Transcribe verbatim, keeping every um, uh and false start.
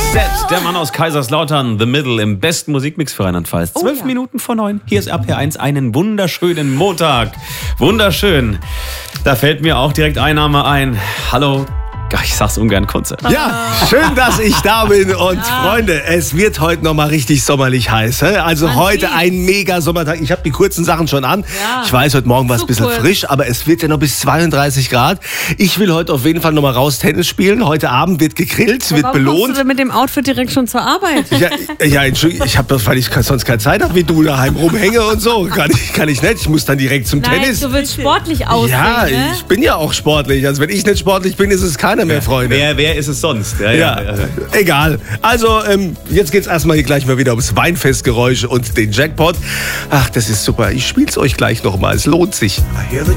Z, der Mann aus Kaiserslautern, The Middle, im besten Musikmix für Rheinland-Pfalz. Zwölf oh, ja. Minuten vor neun. Hier ist R P R eins, einen wunderschönen Montag. Wunderschön. Da fällt mir auch direkt ein Name ein. Hallo. Ich sag's ungern, Kunze. Ja, schön, dass ich da bin. Und ja. Freunde, es wird heute noch mal richtig sommerlich heiß. Also Man heute sieht's. Ein mega Sommertag. Ich habe die kurzen Sachen schon an. Ja. Ich weiß, heute Morgen war es ein bisschen cool. frisch, aber es wird ja noch bis zweiunddreißig Grad. Ich will heute auf jeden Fall noch mal raus Tennis spielen. Heute Abend wird gegrillt, aber wird warum belohnt. Kommst du denn mit dem Outfit direkt schon zur Arbeit? Ja, ja Entschuldigung, ich habe das, weil ich sonst keine Zeit habe, wie du daheim rumhänge und so. Kann ich, kann ich nicht. Ich muss dann direkt zum Nein, Tennis. Du willst sportlich aussehen, Ja, ne? ich bin ja auch sportlich. Also wenn ich nicht sportlich bin, ist es keiner mehr, Freunde. Wer, wer ist es sonst? Ja, ja, ja, ja. Egal. Also ähm, jetzt geht's erstmal hier gleich mal wieder ums Weinfestgeräusch und den Jackpot. Ach, das ist super. Ich spiel's euch gleich noch mal. Es lohnt sich.